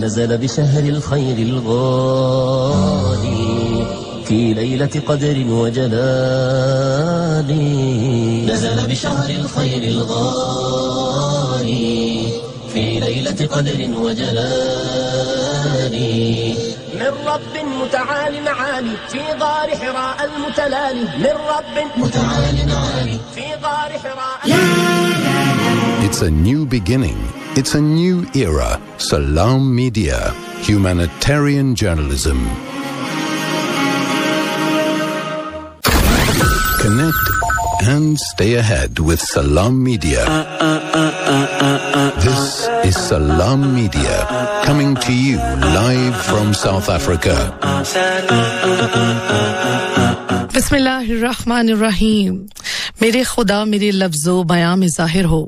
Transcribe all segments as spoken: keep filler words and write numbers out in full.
نزل بشهر الخير الغالي في ليلة قدر وجلال نزل بشهر الخير الغالي في ليلة قدر وجلال من رب متعال معالي في غار حراء المتلالي من رب متعال معالي في غار حراء. It's a new beginning. It's a new era. Salam Media. Humanitarian journalism. Connect and stay ahead with Salam Media. This is Salam Media, coming to you live from South Africa. बिस्मिल्लाहिर्रहमानिर्रहीम. मेरे खुदा मेरे लफ्ज़ो बयां में ज़ाहिर हो,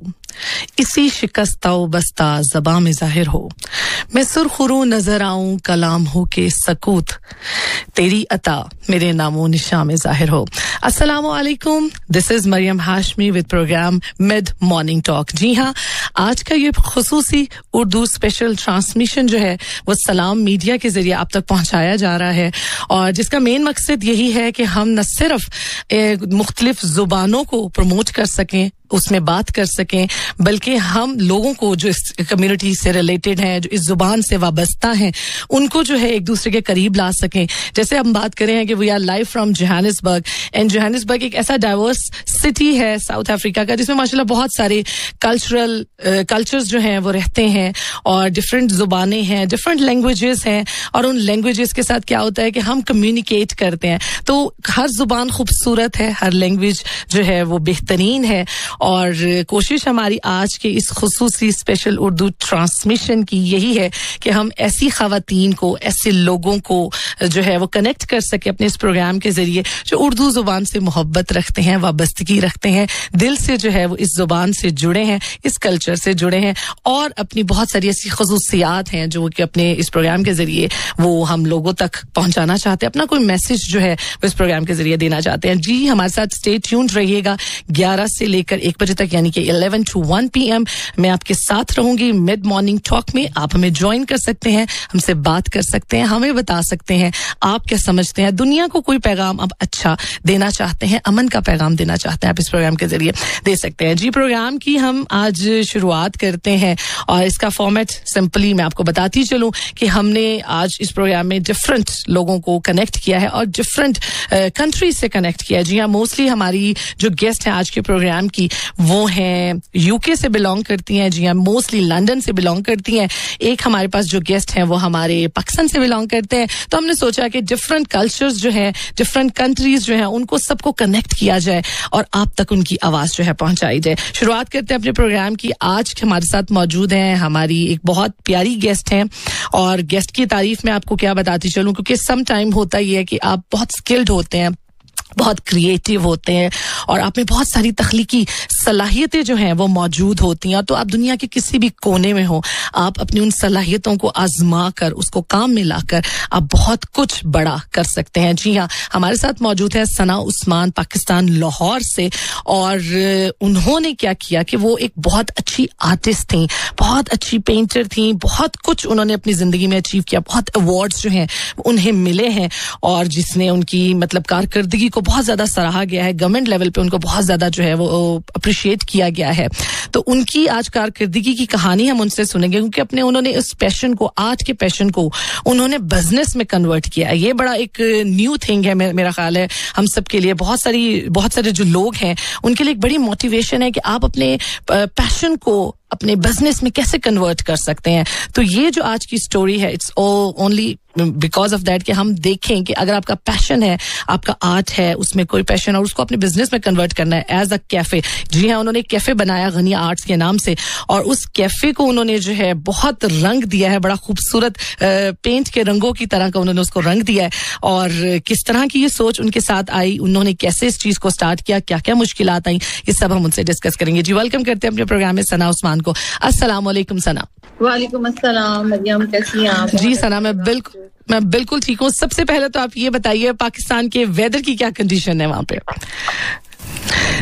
इसी शिकस्ता व बस्ता ज़बां में ज़ाहिर हो. मैं सुरखुरू नजर आऊं कलाम हो के सकूत, तेरी अता मेरे नामो निशान में ज़ाहिर हो. अस्सलामु अलैकुम. This is Maryam Hashmi with programme mid morning talk. जी हाँ, आज का ये खुसूसी उर्दू स्पेशल ट्रांसमिशन जो है वो सलाम मीडिया के जरिए आप तक पहुंचाया जा रहा है, और जिसका मेन मकसद यही है कि हम न सिर्फ मुख्तलिफ जुबानों को प्रमोट कर सकें, उसमें बात कर सकें, बल्कि हम लोगों को जो इस कम्युनिटी से रिलेटेड हैं, जो इस जुबान से वाबस्ता हैं, उनको जो है एक दूसरे के करीब ला सकें. जैसे हम बात करें हैं कि we are live from Johannesburg, and Johannesburg एक ऐसा डाइवर्स सिटी है साउथ अफ्रीका का, जिसमें माशाल्लाह बहुत सारे कल्चरल कल्चर्स जो हैं वो रहते हैं, और डिफरेंट जुबानें हैं, डिफरेंट लैंग्वेजेस हैं, और उन लैंग्वेजेस के साथ क्या होता है कि हम कम्युनिकेट करते हैं. तो हर जुबान खूबसूरत है, हर लैंग्वेज जो है वो बेहतरीन है, और कोशिश हमारी आज के इस खुसूसी स्पेशल उर्दू ट्रांसमिशन की यही है कि हम ऐसी खवातीन को, ऐसे लोगों को जो है वो कनेक्ट कर सके अपने इस प्रोग्राम के जरिए, जो उर्दू जुबान से मोहब्बत रखते हैं, वाबस्तगी रखते हैं, दिल से जो है वो इस जुबान से जुड़े हैं, इस कल्चर से जुड़े हैं, और अपनी बहुत सारी ऐसी खुसूसियात हैं जो कि अपने इस प्रोग्राम के जरिए वो हम लोगों तक पहुंचाना चाहते हैं, अपना कोई मैसेज जो है वो इस प्रोग्राम के जरिए देना चाहते हैं. जी, हमारे साथ स्टे ट्यून्ड रहिएगा. ग्यारह से लेकर एक बजे तक, यानी कि ग्यारह टू वन पी एम मैं आपके साथ रहूंगी मिड मॉर्निंग टॉक में. आप हमें ज्वाइन कर सकते हैं, हमसे बात कर सकते हैं, हमें बता सकते हैं आप क्या समझते हैं, दुनिया को कोई पैगाम आप अच्छा देना चाहते हैं, अमन का पैगाम देना चाहते हैं, आप इस प्रोग्राम के जरिए दे सकते हैं. जी, प्रोग्राम की हम आज शुरुआत करते हैं, और इसका फॉर्मेट सिंपली मैं आपको बताती चलूं कि हमने आज इस प्रोग्राम में डिफरेंट लोगों को कनेक्ट किया है और डिफरेंट कंट्रीज से कनेक्ट किया है. जी हाँ, मोस्टली हमारी जो गेस्ट हैं आज के प्रोग्राम की वो हैं यूके से बिलोंग करती हैं. जी हाँ, मोस्टली लंदन से बिलोंग करती हैं. एक हमारे पास जो गेस्ट हैं वो हमारे पाकिस्तान से बिलोंग करते हैं. तो हमने सोचा कि डिफरेंट कल्चर्स जो हैं, डिफरेंट कंट्रीज जो हैं, उनको सबको कनेक्ट किया जाए और आप तक उनकी आवाज जो है पहुंचाई जाए. शुरुआत करते हैं अपने प्रोग्राम की. आज हमारे साथ मौजूद हैं हमारी एक बहुत प्यारी गेस्ट हैं, और गेस्ट की तारीफ में आपको क्या बताती चलूं, क्योंकि सम टाइम होता ही है कि आप बहुत स्किल्ड होते हैं, बहुत क्रिएटिव होते हैं, और आप में बहुत सारी तख्लीकी सलाहियतें जो हैं वो मौजूद होती हैं. तो आप दुनिया के किसी भी कोने में हो, आप अपनी उन सलाहियतों को आजमा कर, उसको काम में लाकर आप बहुत कुछ बड़ा कर सकते हैं. जी हाँ, हमारे साथ मौजूद है सना उस्मान, पाकिस्तान लाहौर से, और उन्होंने क्या किया कि वो एक बहुत अच्छी आर्टिस्ट थी, बहुत अच्छी पेंटर थी, बहुत कुछ उन्होंने अपनी जिंदगी में अचीव किया, बहुत अवार्ड्स जो हैं उन्हें मिले हैं, और जिसने उनकी मतलब कारकर्दगी को बहुत ज्यादा सराहा गया है. गवर्नमेंट लेवल पे उनको बहुत ज्यादा जो है वो अप्रिशिएट किया गया है. तो उनकी आज कारकर्दगी की कहानी हम उनसे सुनेंगे, क्योंकि अपने उन्होंने इस पैशन को, आर्ट के पैशन को उन्होंने बिजनेस में कन्वर्ट किया. ये बड़ा एक न्यू थिंग है, मेरा ख्याल है हम सब के लिए. बहुत सारी बहुत सारे जो लोग हैं उनके लिए एक बड़ी मोटिवेशन है कि आप अपने पैशन को अपने बिजनेस में कैसे कन्वर्ट कर सकते हैं. तो ये जो आज की स्टोरी है, it's only because of that कि हम देखें कि अगर आपका पैशन है, आपका आर्ट है, उसमें कोई पैशन, और उसको अपने बिजनेस में कन्वर्ट करना है एज अ कैफे. जी हाँ, उन्होंने एक कैफे बनाया गनिया आर्ट्स के नाम से, और उस कैफे को उन्होंने जो है बहुत रंग दिया है, बड़ा खूबसूरत पेंट के रंगों की तरह का उन्होंने उसको रंग दिया है. और किस तरह की ये सोच उनके साथ आई, उन्होंने कैसे इस चीज को स्टार्ट किया, क्या क्या मुश्किलात आई, ये सब हम उनसे डिस्कस करेंगे. जी, वेलकम करते हैं अपने प्रोग्राम में सना उस्मान को. अस्सलाम वालेकुम सना. वालेकुम अस्सलाम मरियम, कैसी हैं आप? जी सना, मैं बिल्कुल मैं बिल्कुल ठीक हूँ. सबसे पहले तो आप ये बताइए पाकिस्तान के वेदर की क्या कंडीशन है वहाँ पे?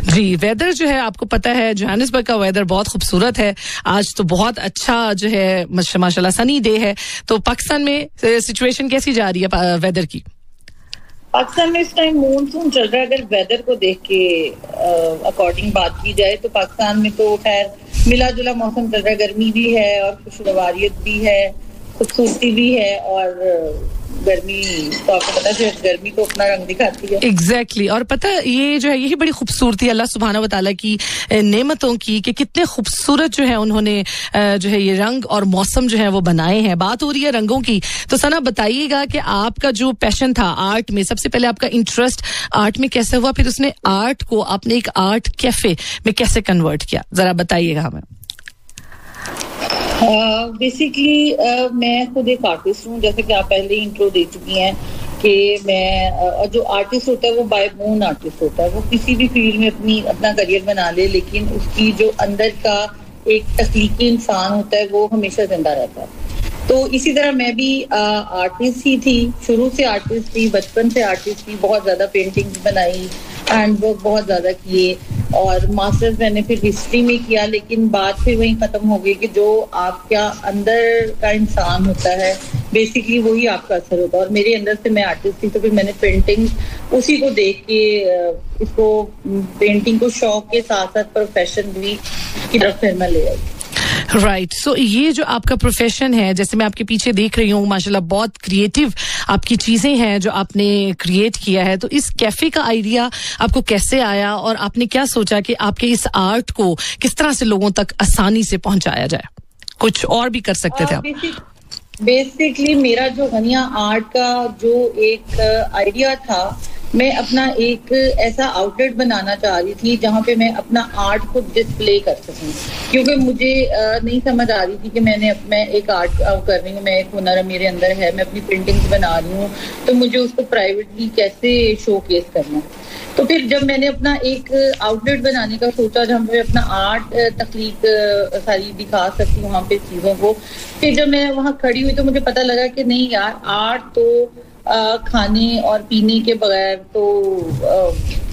जी, वेदर जो है आपको पता है जोहानिसबर्ग का वेदर बहुत खूबसूरत है. आज तो बहुत अच्छा जो है माशाल्लाह सनी डे है. तो पाकिस्तान में सिचुएशन कैसी जा रही है वेदर की? पाकिस्तान में इस टाइम मॉनसून चल रहा है. अगर वेदर को देख के अकॉर्डिंग बात की जाए तो पाकिस्तान में तो खैर मिला जुला मौसम चल रहा है. गर्मी भी है और खुशगवारियत भी है, खूबसूरती भी है. और गर्मी तो आपको पता है गर्मी तो अपना रंग दिखाती है. Exactly exactly. और पता है ये जो है यही बड़ी खूबसूरती अल्लाह सुब्हाना व तआला की नेमतों की कि कितने खूबसूरत जो है उन्होंने जो है ये रंग और मौसम जो है वो बनाए हैं. बात हो रही है रंगों की, तो सना बताइएगा कि आपका जो पैशन था आर्ट में, सबसे पहले आपका इंटरेस्ट आर्ट में कैसे हुआ, फिर उसने आर्ट को आपने एक आर्ट कैफे में कैसे कन्वर्ट किया, जरा बताइएगा हमें. बेसिकली uh, uh, मैं खुद एक आर्टिस्ट हूँ, जैसे कि आप पहले ही इंट्रो दे चुकी हैं कि मैं uh, जो आर्टिस्ट होता है वो बाय बोर्न आर्टिस्ट होता है. वो किसी भी फील्ड में अपनी अपना करियर बना ले, लेकिन उसकी जो अंदर का एक तख्लीकी इंसान होता है वो हमेशा जिंदा रहता है. तो इसी तरह मैं भी आर्टिस्ट uh, ही थी, शुरू से आर्टिस्ट थी, बचपन से आर्टिस्ट थी. बहुत ज्यादा पेंटिंग्स बनाई, हैंड वर्क बहुत ज्यादा किए और मास्टर्स मैंने फिर हिस्ट्री में किया. लेकिन बात फिर वहीं खत्म हो गई कि जो आपका अंदर का इंसान होता है बेसिकली वही आपका असर होता है. और मेरे अंदर से मैं आर्टिस्ट थी तो फिर मैंने पेंटिंग उसी को देख के इसको पेंटिंग को शौक के साथ साथ प्रोफेशन भी की तरफ फिर मैं ले आई. Right right. सो so, ये जो आपका प्रोफेशन है, जैसे मैं आपके पीछे देख रही हूँ माशाल्लाह बहुत क्रिएटिव आपकी चीजें हैं जो आपने क्रिएट किया है. तो इस कैफे का आइडिया आपको कैसे आया और आपने क्या सोचा कि आपके इस आर्ट को किस तरह से लोगों तक आसानी से पहुंचाया जाए? कुछ और भी कर सकते थे आप. बेसिकली मेरा जो गनिया आर्ट का जो एक आइडिया था, मैं अपना एक ऐसा आउटलेट बनाना चाह रही थी जहाँ पे मैं अपना आर्ट को डिस्प्ले कर सकूं. क्योंकि मुझे नहीं समझ आ रही थी कि मैंने मैं एक आर्ट कर रही हूँ, मैं एक हुनर मेरे अंदर है, मैं अपनी पेंटिंग्स बना रही हूँ, तो मुझे उसको प्राइवेटली कैसे शोकेस करना. तो फिर जब मैंने अपना एक आउटलेट बनाने का सोचा जहाँ पे अपना आर्ट तख्लीक सारी दिखा सकती हूँ वहाँ पे चीज़ों को, फिर जब मैं वहाँ खड़ी हुई तो मुझे पता लगा कि नहीं यार, आर्ट तो आ, खाने और पीने के बगैर तो आ,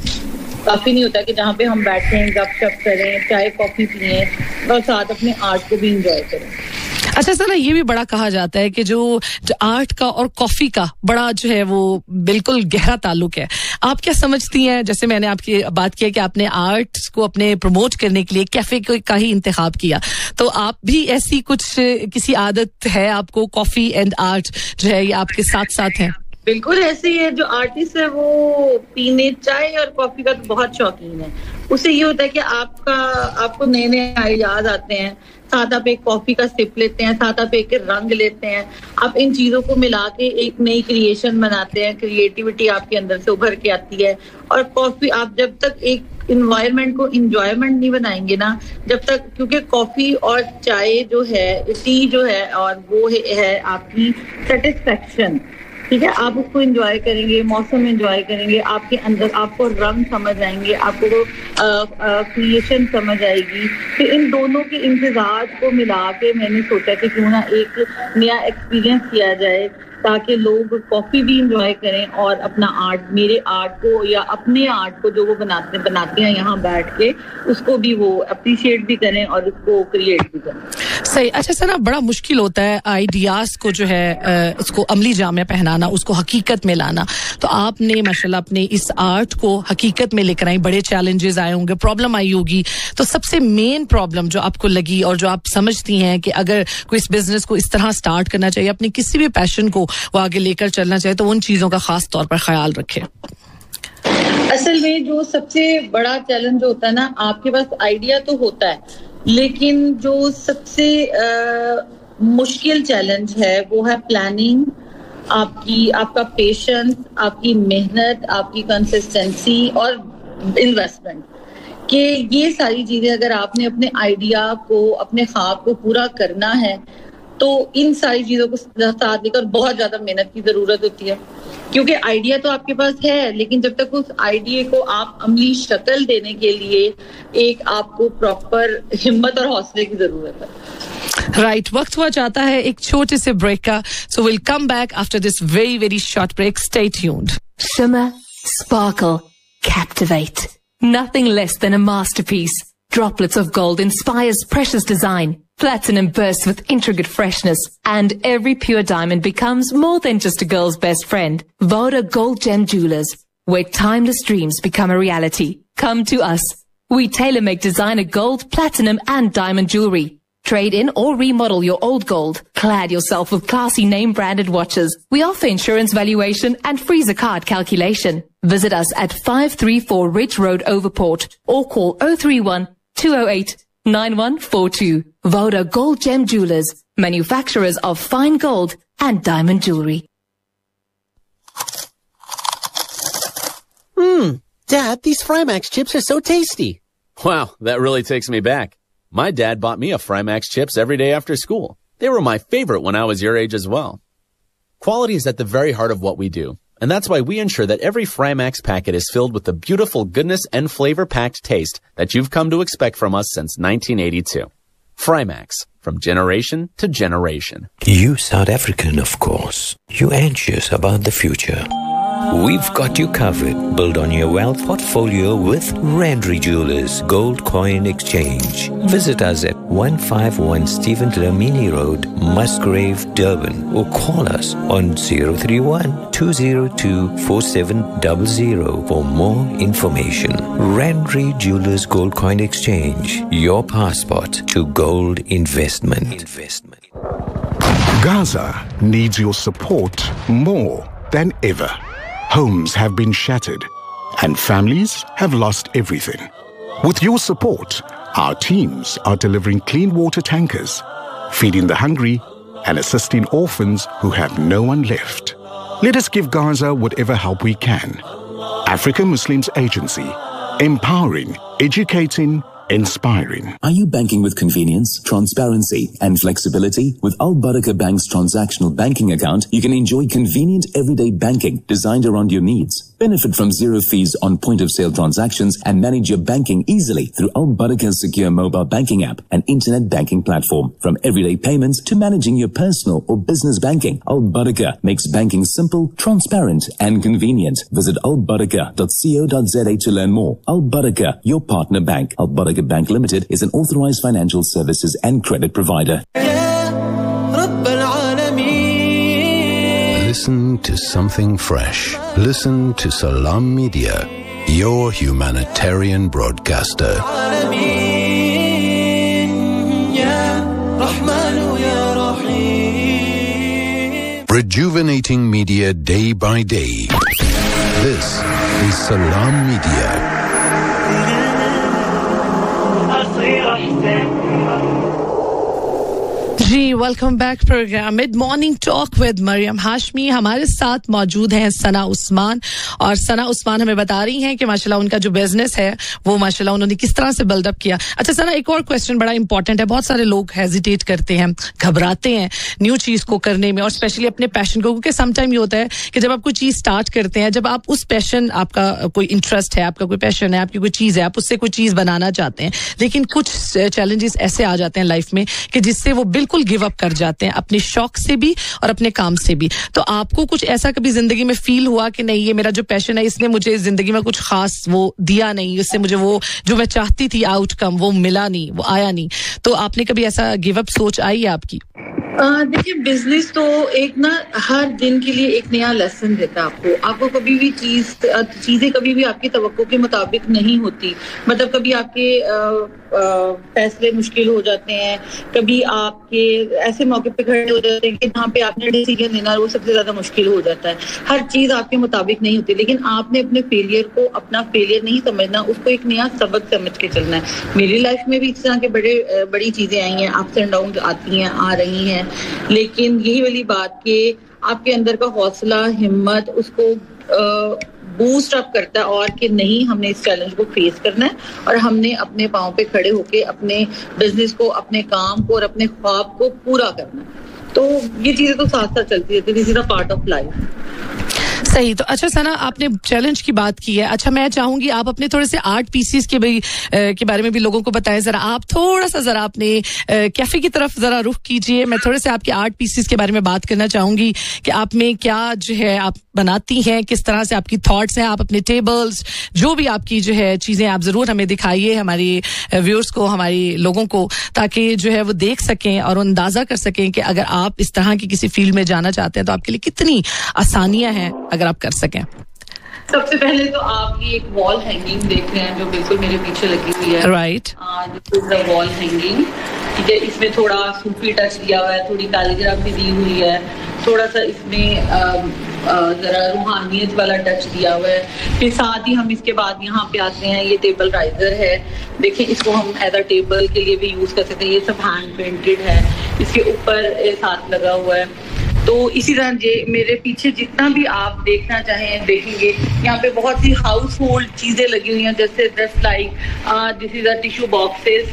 काफी नहीं होता कि जहाँ पे हम बैठें, गपशप करें, चाय कॉफी पिएं और साथ अपने आर्ट को भी इंजॉय करें. अच्छा सर, ये भी बड़ा कहा जाता है कि जो, जो आर्ट का और कॉफी का बड़ा जो है वो बिल्कुल गहरा ताल्लुक है. आप क्या समझती हैं? जैसे मैंने आपकी बात किया कि आपने आर्ट को अपने प्रमोट करने के लिए कैफे का ही इंतखाब किया, तो आप भी ऐसी कुछ किसी आदत है आपको, कॉफी एंड आर्ट जो है ये आपके साथ साथ है? बिल्कुल ऐसे ही है. जो आर्टिस्ट है वो पीने चाय और कॉफी का तो बहुत शौकीन है. उससे ये होता है कि आपका आपको नए नए आइडियाज आते हैं, साथ आप एक कॉफी का सिप लेते हैं, साथ आप एक रंग लेते हैं, आप इन चीजों को मिला के एक नई क्रिएशन बनाते हैं. क्रिएटिविटी आपके अंदर से उभर के आती है. और कॉफी आप जब तक एक इन्वायरमेंट को इंजॉयमेंट नहीं बनाएंगे ना, जब तक, क्योंकि कॉफी और चाय जो है, टी जो है, और वो है, है आपकी सेटिस्फेक्शन. ठीक है, आप उसको एंजॉय करेंगे, मौसम एंजॉय करेंगे, आपके अंदर आपको रंग समझ आएंगे, आपको क्रिएशन समझ आएगी. तो इन दोनों के इंतजार को मिला के मैंने सोचा कि क्यों ना एक नया एक्सपीरियंस किया जाए ताकि लोग कॉफी भी इंजॉय करें और अपना आर्ट, मेरे आर्ट को या अपने आर्ट को जो वो बनाते बनाते हैं यहाँ बैठ के, उसको भी वो अप्रिशिएट भी करें और उसको क्रिएट भी करें. सही. अच्छा सर, ना बड़ा मुश्किल होता है आइडियाज को जो है उसको अमली जामे पहनाना, उसको हकीकत में लाना. तो आपने माशाल्लाह अपने इस आर्ट को हकीकत में लेकर आई. बड़े चैलेंजेस आए होंगे, प्रॉब्लम आई होगी. तो सबसे मेन प्रॉब्लम जो आपको लगी और जो आप समझती हैं कि अगर कोई इस बिजनेस को इस तरह स्टार्ट करना चाहिए, अपने किसी भी पैशन को वो आगे लेकर चलना चाहिए, तो उन चीजों का खास तौर पर ख्याल रखें. असल में जो सबसे बड़ा चैलेंज होता है ना, आपके पास आइडिया तो होता है, लेकिन जो सबसे आ, मुश्किल चैलेंज है वो है प्लानिंग, आपकी आपका पेशेंस, आपकी मेहनत, आपकी कंसिस्टेंसी और इन्वेस्टमेंट. कि ये सारी चीजें अगर आपने अपने आइडिया को, अपने ख्वाब को पूरा करना है तो इन सारी चीजों को साथ लेकर बहुत ज्यादा मेहनत की जरूरत होती है. क्योंकि आइडिया तो आपके पास है, लेकिन जब तक उस आइडिया को आप अमली शक्ल देने के लिए एक आपको प्रॉपर हिम्मत और हौसले की जरूरत है. Right right. वक्त हुआ जाता है एक छोटे से ब्रेक का. So will come back after this very very short break. Stay tuned. Shimmer, sparkle, captivate. Nothing less than a masterpiece. Droplets of gold inspires precious design. Platinum bursts with intricate freshness. And every pure diamond becomes more than just a girl's best friend. Voda Gold Gem Jewelers, where timeless dreams become a reality. Come to us. We tailor-make designer gold, platinum and diamond jewelry. Trade in or remodel your old gold. Clad yourself with classy name-branded watches. We offer insurance valuation and free zakat calculation. Visit us at five thirty-four Ridge Road, Overport, or call oh three one, two oh eight, nine one four two. Voda Gold Gem Jewelers, manufacturers of fine gold and diamond jewelry. Mmm, Dad, these Frymax chips are so tasty. Wow, that really takes me back. My dad bought me a Frymax chips every day after school. They were my favorite when I was your age as well. Quality is at the very heart of what we do, and that's why we ensure that every Frymax packet is filled with the beautiful goodness and flavor-packed taste that you've come to expect from us since nineteen eighty-two. Frymax, from generation to generation. You South African, of course. You anxious about the future. We've got you covered. Build on your wealth portfolio with Randry Jewelers Gold Coin Exchange. Visit us at one fifty-one Stephen Dlamini Road, Musgrave, Durban, or call us on zero three one, two zero two, four seven zero zero for more information. Randry Jewelers Gold Coin Exchange, your passport to gold investment. investment. Gaza needs your support more than ever. Homes have been shattered and families have lost everything. With your support, our teams are delivering clean water tankers, feeding the hungry and assisting orphans who have no one left. Let us give Gaza whatever help we can. African Muslims Agency, empowering, educating, inspiring. Are you banking with convenience, transparency, and flexibility? With Al Barakah Bank's transactional banking account, you can enjoy convenient everyday banking designed around your needs. Benefit from zero fees on point-of-sale transactions and manage your banking easily through Al Barakah's secure mobile banking app and internet banking platform. From everyday payments to managing your personal or business banking, Al Barakah makes banking simple, transparent, and convenient. Visit al barakah dot co dot za to learn more. Al Barakah, your partner bank. Al Barakah Bank Limited is an authorized financial services and credit provider. Listen to something fresh. Listen to Salam Media, your humanitarian broadcaster. Rejuvenating media day by day. This is Salam Media. Ji welcome back programme mid morning talk with Maryam Hashmi. हमारे साथ मौजूद हैं सना उस्मान, और सना उस्मान हमें बता रही हैं कि माशाल्लाह उनका जो बिजनेस है वो माशाल्लाह उन्होंने किस तरह से बिल्डअप किया. अच्छा सना, एक और क्वेश्चन बड़ा इंपॉर्टेंट है. बहुत सारे लोग हेजिटेट करते हैं, घबराते हैं न्यू चीज को करने में, और स्पेशली अपने पैशन को, क्योंकि सम टाइम ये होता है कि जब आप कोई चीज स्टार्ट करते हैं, जब आप उस पैशन, आपका कोई इंटरेस्ट है, आपका कोई पैशन है, आपकी कोई चीज है, आप उससे कोई चीज बनाना चाहते हैं, लेकिन कुछ चैलेंजेस ऐसे आ जाते हैं लाइफ में कि जिससे वो बिल्कुल गिव अप कर जाते हैं, अपने शौक से भी और अपने काम से भी. तो आपको कुछ ऐसा कभी जिंदगी में फील हुआ कि नहीं, ये मेरा जो पैशन है इसने मुझे जिंदगी में कुछ खास वो दिया नहीं, इससे मुझे वो जो मैं चाहती थी आउटकम वो मिला नहीं, वो आया नहीं, तो आपने कभी ऐसा गिव अप सोच आई है आपकी? देखिए, बिजनेस तो एक ना हर दिन के लिए एक नया लेसन देता है आपको. आपको कभी भी चीज चीजें कभी भी आपकी तवक्को के मुताबिक नहीं होती. मतलब कभी आपके आ, आ, फैसले मुश्किल हो जाते हैं, कभी आपके ऐसे मौके पे खड़े हो जाते हैं कि जहाँ पे आपने डिसीजन लेना वो सबसे ज्यादा मुश्किल हो जाता है. हर चीज आपके मुताबिक नहीं होती, लेकिन आपने अपने फेलियर को अपना फेलियर नहीं समझना, उसको एक नया सबक समझ के चलना है. मेरी लाइफ में भी इस तरह के बड़े बड़ी चीजें आई हैं, अप्स एंड डाउन आती हैं, आ रही हैं, लेकिन यही वाली बात कि आपके अंदर का हौसला, हिम्मत उसको बूस्ट अप करता है, और कि नहीं, हमने इस चैलेंज को फेस करना है और हमने अपने पांव पे खड़े होके अपने बिजनेस को, अपने काम को और अपने ख्वाब को पूरा करना है. तो ये चीजें तो साथ साथ चलती रहती है. This is a part of life. सही। तो अच्छा सना, आपने चैलेंज की बात की है, अच्छा मैं चाहूंगी आप अपने थोड़े से आर्ट पीसीस के भी के बारे में भी लोगों को बताएं जरा। आप थोड़ा सा जरा अपने कैफे की तरफ जरा रुख कीजिए। मैं थोड़े से आपके आर्ट पीसीस के बारे में बात करना चाहूंगी कि आप में क्या जो है आप बनाती हैं, किस तरह से आपकी थॉट्स हैं, आप अपने टेबल्स जो भी आपकी जो है चीजें आप जरूर हमें दिखाइए, हमारी व्यूअर्स को, हमारी लोगों को, ताकि जो है वो देख सकें और अंदाजा कर सकें कि अगर आप इस तरह की किसी फील्ड में जाना चाहते हैं तो आपके लिए कितनी आसानियां हैं अगर आप कर सकें। सबसे पहले तो आप ये एक वॉल हैंगिंग देख रहे हैं जो बिल्कुल मेरे पीछे लगी हुई है, right, this is the wall hanging, ठीक है। इसमें थोड़ा सूफी टच दिया हुआ है, थोड़ी कैलीग्राफी दी हुई है, थोड़ा सा इसमें जरा रूहानियत वाला टच दिया हुआ है। फिर साथ ही हम इसके बाद यहाँ पे आते हैं, ये टेबल राइजर है, देखिए इसको हम एज अ टेबल के लिए भी यूज कर सकते हैं, ये सब हैंड पेंटेड है, इसके ऊपर साथ लगा हुआ है। तो इसी तरह ये मेरे पीछे जितना भी आप देखना चाहें देखेंगे, यहाँ पे बहुत सी हाउस होल्ड चीजें लगी हुई हैं, जैसे just like this is a tissue boxes,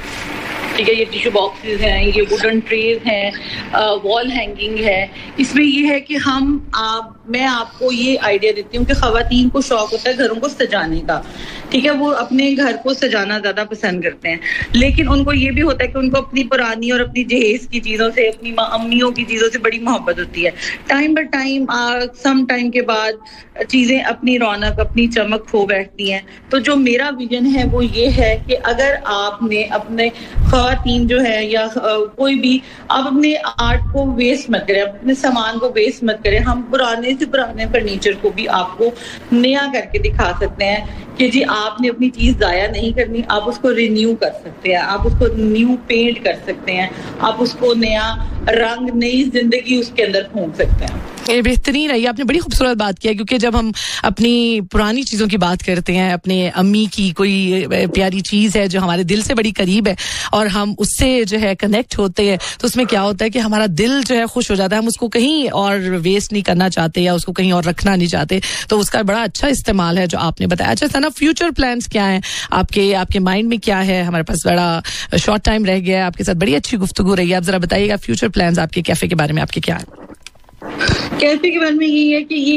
ठीक है, ये टिश्यू बॉक्सेस हैं, ये वुडन ट्रेज हैं, वॉल हैंगिंग है। इसमें ये है कि हम आप मैं आपको ये आइडिया देती हूँ कि खवातीन को शौक होता है घरों को सजाने का, ठीक है, वो अपने घर को सजाना ज्यादा पसंद करते हैं, लेकिन उनको ये भी होता है कि उनको अपनी पुरानी और अपनी जहेज की चीजों से, अपनी अम्मियों की चीजों से बड़ी मोहब्बत होती है। Time by time some time के बाद चीजें अपनी रौनक, अपनी चमक खो बैठती हैं। तो जो मेरा विजन है वो ये है कि अगर आपने अपने खवातीन जो है या कोई भी, आप अपने आर्ट को वेस्ट मत करें, अपने सामान को वेस्ट मत करें। हम पुराने से पुराने फर्नीचर को भी आपको नया करके दिखा सकते हैं कि जी आपने अपनी चीज जाया नहीं करनी, आप उसको रिन्यू कर सकते हैं, आप उसको न्यू पेंट कर सकते हैं, आप उसको नया रंग, नई जिंदगी उसके अंदर फूंक सकते हैं। ये बेहतरीन है, ये आपने बड़ी खूबसूरत बात किया, क्योंकि जब हम अपनी पुरानी चीजों की बात करते हैं, अपने अम्मी की कोई प्यारी चीज है जो हमारे दिल से बड़ी करीब है और हम उससे जो है कनेक्ट होते हैं, तो उसमें क्या होता है कि हमारा दिल जो है खुश हो जाता है, हम उसको कहीं और वेस्ट नहीं करना चाहते या उसको कहीं और रखना नहीं चाहते। तो उसका बड़ा अच्छा इस्तेमाल है जो आपने बताया। अच्छा सना, फ्यूचर प्लान्स क्या हैं आपके, आपके माइंड में क्या है? हमारे पास बड़ा शॉर्ट टाइम रह गया है, आपके साथ बड़ी अच्छी गुफ्तगू रही है, आप जरा बताइएगा फ्यूचर प्लान्स आपके कैफे के बारे में आपके क्या है? कैफे के बारे में ये है कि ये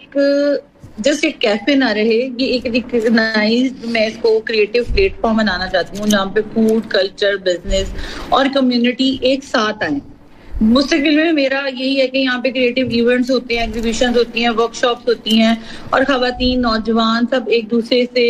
एक जस्ट एक कैफे ना रहे, ये एक रिकग्नाइज्ड, मैं इसको क्रिएटिव प्लेटफॉर्म बनाना चाहती हूँ जहाँ पे फूड, कल्चर, बिजनेस और कम्युनिटी एक साथ आए। मुस्तकबिल में मेरा यही है कि यहाँ पे क्रिएटिव इवेंट्स होते हैं, एग्जीबिशंस होती हैं, वर्कशॉप्स होती हैं और खवातीन, नौजवान सब एक दूसरे से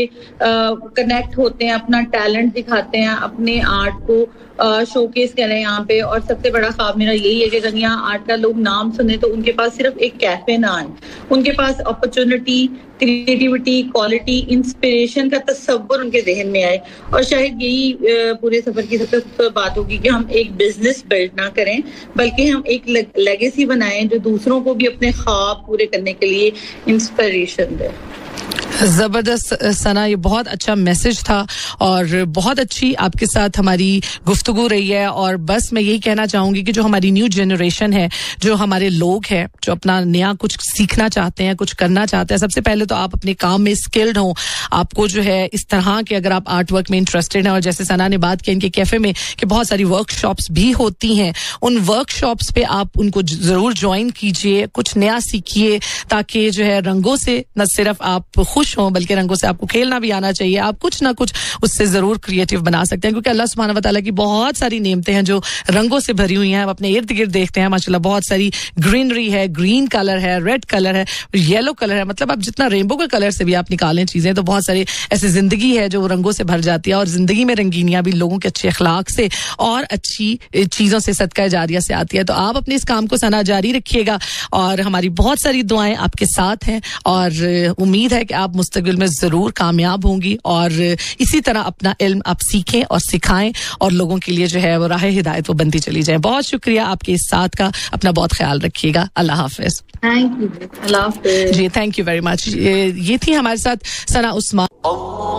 कनेक्ट होते हैं, अपना टैलेंट दिखाते हैं, अपने आर्ट को शोकेस करें यहाँ पे। और सबसे बड़ा ख्वाब मेरा यही है कि अगर यहाँ आर्ट का लोग नाम सुने तो उनके पास सिर्फ एक कैफे ना आए, उनके पास अपॉर्चुनिटी, क्रिएटिविटी, क्वालिटी, इंस्पिरेशन का तस्वुर उनके जहन में आए। और शायद यही पूरे सफर की सबसे खूबसूरत बात होगी कि हम एक बिजनेस बिल्ड ना करें, बल्कि हम एक लेगेसी बनाएं जो दूसरों को भी अपने ख्वाब पूरे करने के लिए इंस्पिरेशन दे। जबरदस्त सना, ये बहुत अच्छा मैसेज था और बहुत अच्छी आपके साथ हमारी गुफ्तगू रही है। और बस मैं यही कहना चाहूंगी कि जो हमारी न्यू जनरेशन है, जो हमारे लोग हैं जो अपना नया कुछ सीखना चाहते हैं, कुछ करना चाहते हैं, सबसे पहले तो आप अपने काम में स्किल्ड हो, आपको जो है इस तरह के, अगर आप आर्ट वर्क में इंटरेस्टेड हैं, और जैसे सना ने बात की इनके कैफे में कि बहुत सारी वर्कशॉप्स भी होती हैं, उन वर्कशॉप्स पे आप उनको जरूर ज्वाइन कीजिए, कुछ नया सीखिए, ताकि जो है रंगों से न सिर्फ आप खुश हो बल्कि रंगों से आपको खेलना भी आना चाहिए। आप कुछ ना कुछ उससे जरूर क्रिएटिव बना सकते हैं, क्योंकि अल्लाह सुब्हानहू व तआला की बहुत सारी नेमतें हैं जो रंगों से भरी हुई हैं। हम अपने इर्द गिर्द देखते हैं माशाल्लाह बहुत सारी ग्रीनरी है, ग्रीन कलर है, रेड कलर है, येलो कलर है, मतलब आप जितना रेनबो के कलर से भी आप निकालें चीजें, तो बहुत सारी ऐसी जिंदगी है जो रंगों से भर जाती है। और जिंदगी में रंगीनियां भी लोगों के अच्छे अखलाक से और अच्छी चीजों से, सदका जारिया से आती है। तो आप अपने इस काम को सना जारी रखिएगा और हमारी बहुत सारी दुआएं आपके साथ हैं और उम्मीद है कि आप मुस्तकबिल में जरूर कामयाब होंगी और इसी तरह अपना इल्म आप सीखें और सिखाएं और लोगों के लिए जो है वो राह हिदायत वो बनती चली जाए। बहुत शुक्रिया आपके इस साथ का, अपना बहुत ख्याल रखिएगा। अल्लाह हाफिज। Thank you. Allah Hafiz ji, thank you very much. ये थी हमारे साथ सना उस्मान।